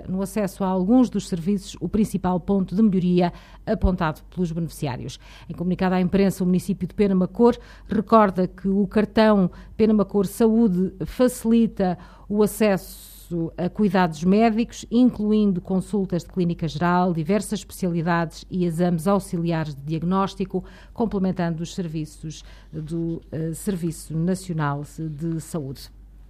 no acesso a alguns dos serviços o principal ponto de melhoria apontado pelos beneficiários. Em comunicado à imprensa, o município de Penamacor recorda que o cartão Penamacor Saúde facilita o acesso a cuidados médicos, incluindo consultas de clínica geral, diversas especialidades e exames auxiliares de diagnóstico, complementando os serviços do Serviço Nacional de Saúde.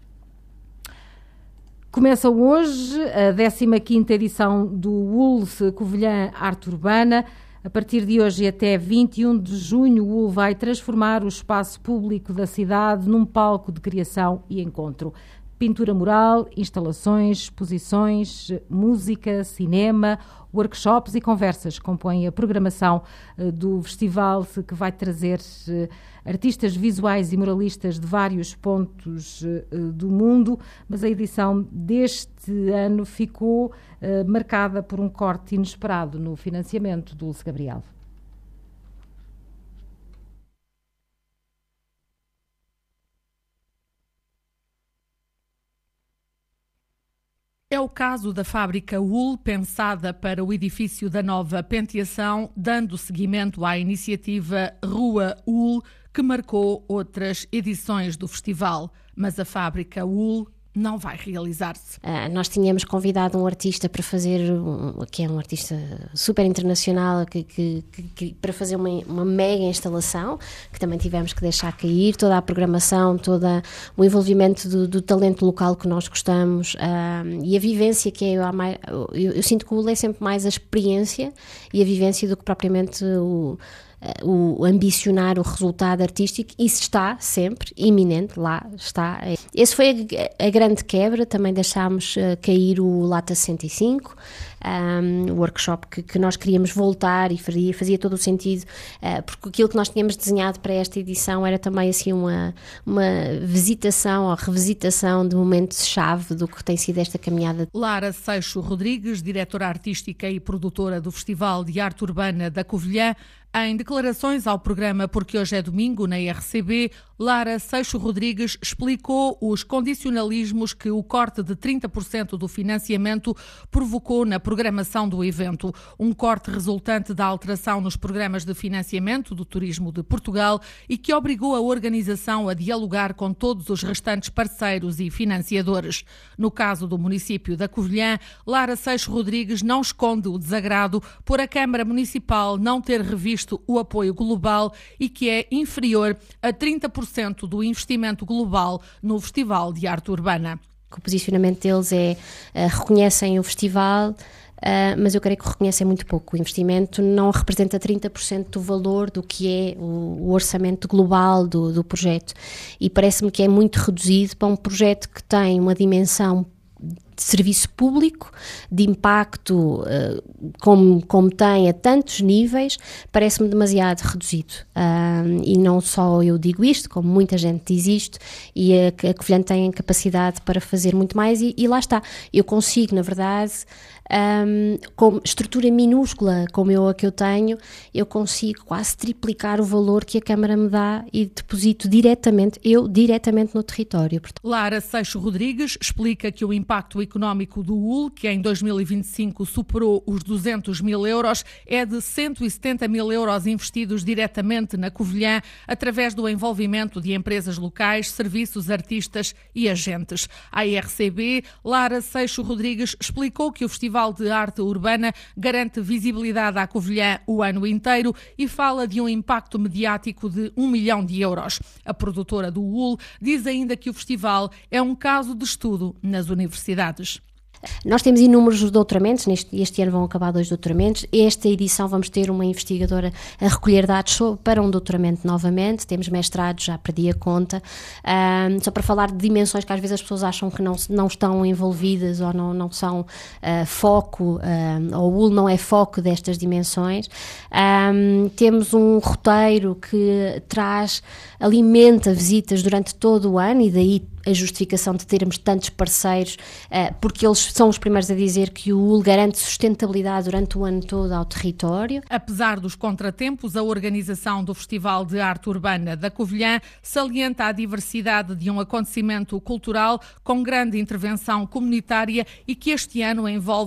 Começa hoje a 15ª edição do ULS Covilhã Arte Urbana. A partir de hoje e até 21 de junho, o UL vai transformar o espaço público da cidade num palco de criação e encontro. Pintura mural, instalações, exposições, música, cinema, workshops e conversas compõem a programação do festival, que vai trazer artistas visuais e muralistas de vários pontos do mundo, mas a edição deste ano ficou marcada por um corte inesperado no financiamento do Dulce Gabriel. É o caso da fábrica UL, pensada para o edifício da nova Penteação, dando seguimento à iniciativa Rua UL, que marcou outras edições do festival. Mas a fábrica UL não vai realizar-se. Nós tínhamos convidado um artista para fazer, que é um artista super internacional, para fazer uma mega instalação, que também tivemos que deixar cair, toda a programação, todo o envolvimento do talento local que nós gostamos, e a vivência que é, eu sinto que o UL é sempre mais a experiência e a vivência do que propriamente o ambicionar o resultado artístico. Isso está sempre iminente, lá está. Esse foi a grande quebra. Também deixámos cair o Lata 65, o workshop que nós queríamos voltar, e fazia todo o sentido, porque aquilo que nós tínhamos desenhado para esta edição era também assim uma visitação ou revisitação de momentos-chave do que tem sido esta caminhada. Lara Seixo Rodrigues, diretora artística e produtora do Festival de Arte Urbana da Covilhã, em declarações ao programa Porque Hoje é Domingo, na RCB, Lara Seixo Rodrigues explicou os condicionalismos que o corte de 30% do financiamento provocou na programação do evento. Um corte resultante da alteração nos programas de financiamento do Turismo de Portugal e que obrigou a organização a dialogar com todos os restantes parceiros e financiadores. No caso do município da Covilhã, Lara Seixo Rodrigues não esconde o desagrado por a Câmara Municipal não ter revisto o apoio global e que é inferior a 30% do investimento global no Festival de Arte Urbana. O posicionamento deles é reconhecem o festival, mas eu creio que reconhecem muito pouco. O investimento não representa 30% do valor do que é o orçamento global do projeto, e parece-me que é muito reduzido para um projeto que tem uma dimensão de serviço público, de impacto, como tem a tantos níveis, parece-me demasiado reduzido. E não só eu digo isto, como muita gente diz isto, e a Covilhã tem capacidade para fazer muito mais, e lá está. Eu consigo, na verdade, com estrutura minúscula como a que eu tenho, eu consigo quase triplicar o valor que a Câmara me dá e deposito diretamente no território. Lara Seixo Rodrigues explica que o impacto económico do UL, que em 2025 superou os 200 mil euros, é de 170 mil euros investidos diretamente na Covilhã através do envolvimento de empresas locais, serviços, artistas e agentes. À RCB, Lara Seixo Rodrigues explicou que o Festival de Arte Urbana garante visibilidade à Covilhã o ano inteiro e fala de um impacto mediático de 1 milhão de euros. A produtora do UL diz ainda que o festival é um caso de estudo nas universidades. Nós temos inúmeros doutoramentos, este ano vão acabar 2 doutoramentos. Esta edição vamos ter uma investigadora a recolher dados para um doutoramento novamente. Temos mestrados, já perdi a conta. Só para falar de dimensões que às vezes as pessoas acham que não estão envolvidas ou não são foco, ou o UL não é foco destas dimensões. Temos um roteiro que alimenta visitas durante todo o ano, e daí a justificação de termos tantos parceiros, porque eles são os primeiros a dizer que o UL garante sustentabilidade durante o ano todo ao território. Apesar dos contratempos, a organização do Festival de Arte Urbana da Covilhã salienta a diversidade de um acontecimento cultural com grande intervenção comunitária e que este ano envolve